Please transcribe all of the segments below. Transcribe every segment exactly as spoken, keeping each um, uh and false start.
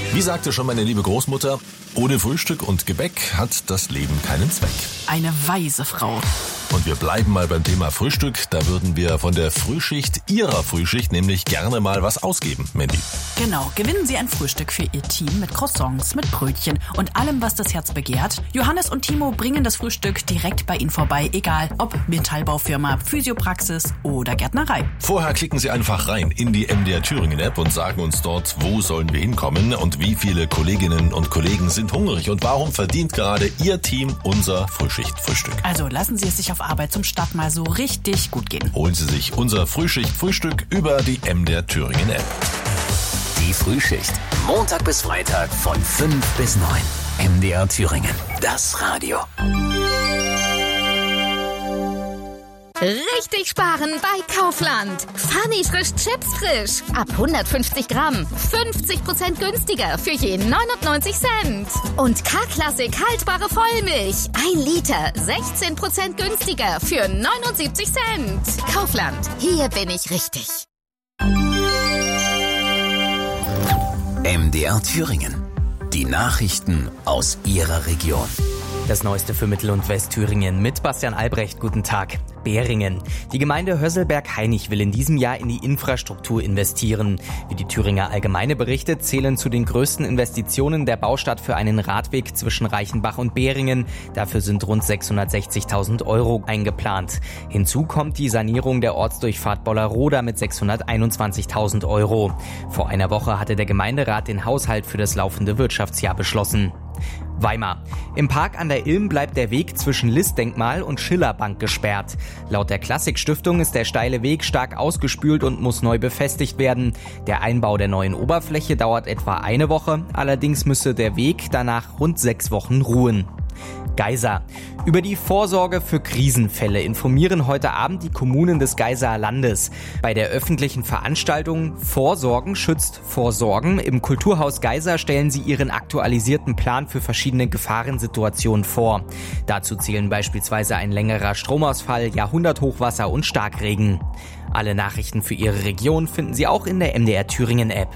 Wie sagte schon meine liebe Großmutter, ohne Frühstück und Gebäck hat das Leben keinen Zweck. Eine weise Frau. Und wir bleiben mal beim Thema Frühstück. Da würden wir von der Frühschicht Ihrer Frühschicht nämlich gerne mal was ausgeben, Mandy. Genau, gewinnen Sie ein Frühstück für Ihr Team mit Croissants, mit Brötchen und allem, was das Herz begehrt. Johannes und Timo bringen das Frühstück direkt bei Ihnen vorbei, egal ob Metallbaufirma, Physiopraxis oder Gärtnerei. Vorher klicken Sie einfach rein in die M D R Thüringen App und sagen uns dort, wo sollen wir hinkommen und wie viele Kolleginnen und Kollegen sind hungrig und warum verdient gerade Ihr Team unser Frühschicht-Frühstück. Also lassen Sie es sich auf Arbeit zum Start mal so richtig gut gehen. Holen Sie sich unser Frühschicht-Frühstück über die M D R Thüringen App. Die Frühschicht. Montag bis Freitag von fünf bis neun. M D R Thüringen. Das Radio. Richtig sparen bei Kaufland. Funny frisch Chips frisch. Ab hundertfünfzig Gramm. fünfzig Prozent günstiger für je neunundneunzig Cent. Und K-Klassik haltbare Vollmilch. ein Liter. sechzehn Prozent günstiger für neunundsiebzig Cent. Kaufland. Hier bin ich richtig. M D R Thüringen. Die Nachrichten aus Ihrer Region. Das Neueste für Mittel- und Westthüringen mit Bastian Albrecht. Guten Tag. Beringen. Die Gemeinde Hösselberg-Hainich will in diesem Jahr in die Infrastruktur investieren. Wie die Thüringer Allgemeine berichtet, zählen zu den größten Investitionen der Baustart für einen Radweg zwischen Reichenbach und Beringen. Dafür sind rund sechshundertsechzigtausend Euro eingeplant. Hinzu kommt die Sanierung der Ortsdurchfahrt Bollerroda mit sechshunderteinundzwanzigtausend Euro. Vor einer Woche hatte der Gemeinderat den Haushalt für das laufende Wirtschaftsjahr beschlossen. Weimar. Im Park an der Ilm bleibt der Weg zwischen List-Denkmal und Schillerbank gesperrt. Laut der Klassik-Stiftung ist der steile Weg stark ausgespült und muss neu befestigt werden. Der Einbau der neuen Oberfläche dauert etwa eine Woche, allerdings müsse der Weg danach rund sechs Wochen ruhen. Geisa. Über die Vorsorge für Krisenfälle informieren heute Abend die Kommunen des Geiser Landes. Bei der öffentlichen Veranstaltung Vorsorgen schützt Vorsorgen im Kulturhaus Geisa stellen sie ihren aktualisierten Plan für verschiedene Gefahrensituationen vor. Dazu zählen beispielsweise ein längerer Stromausfall, Jahrhunderthochwasser und Starkregen. Alle Nachrichten für Ihre Region finden Sie auch in der M D R Thüringen App.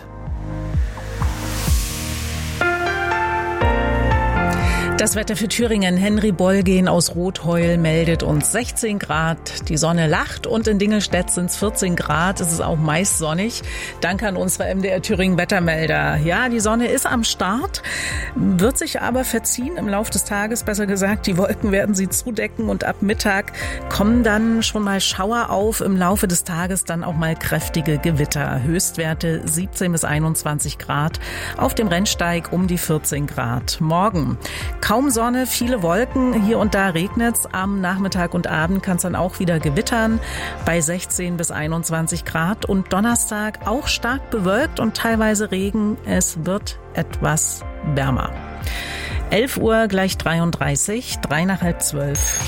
Das Wetter für Thüringen. Henry Bolgen aus Rotheul meldet uns sechzehn Grad. Die Sonne lacht und in Dingelstedt sind es vierzehn Grad. Es ist auch meist sonnig. Danke an unsere M D R Thüringen Wettermelder. Ja, die Sonne ist am Start, wird sich aber verziehen im Laufe des Tages. Besser gesagt, die Wolken werden sie zudecken und ab Mittag kommen dann schon mal Schauer auf. Im Laufe des Tages dann auch mal kräftige Gewitter. Höchstwerte siebzehn bis einundzwanzig Grad. Auf dem Rennsteig um die vierzehn Grad. Morgen kaum Sonne, viele Wolken, hier und da regnet's. Am Nachmittag und Abend kann es dann auch wieder gewittern bei sechzehn bis einundzwanzig Grad. Und Donnerstag auch stark bewölkt und teilweise Regen. Es wird etwas wärmer. elf Uhr gleich dreiunddreißig, drei nach halb zwölf.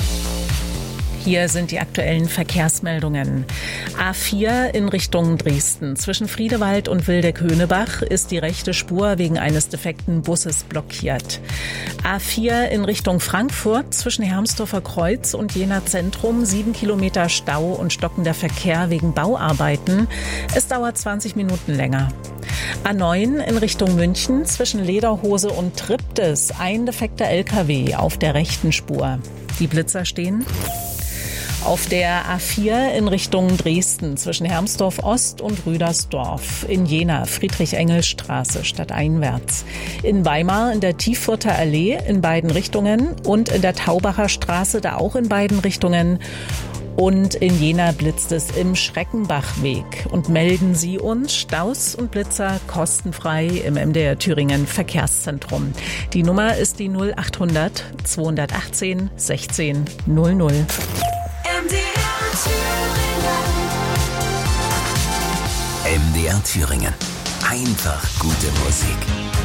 Hier sind die aktuellen Verkehrsmeldungen. A vier in Richtung Dresden. Zwischen Friedewald und Wildeck-Höhnebach ist die rechte Spur wegen eines defekten Busses blockiert. A vier in Richtung Frankfurt zwischen Hermsdorfer Kreuz und Jena Zentrum. Sieben Kilometer Stau und stockender Verkehr wegen Bauarbeiten. Es dauert zwanzig Minuten länger. A neun in Richtung München zwischen Lederhose und Triptis. Ein defekter L K W auf der rechten Spur. Die Blitzer stehen. Auf der A vier in Richtung Dresden zwischen Hermsdorf Ost und Rüdersdorf. In Jena Friedrich-Engels-Straße stadteinwärts. In Weimar in der Tieffurter Allee in beiden Richtungen und in der Taubacher Straße da auch in beiden Richtungen. Und in Jena blitzt es im Schreckenbachweg. Und melden Sie uns Staus und Blitzer kostenfrei im M D R Thüringen Verkehrszentrum. Die Nummer ist die null achthundert zweihundertachtzehn sechzehn null null. M D R Thüringen. Einfach gute Musik.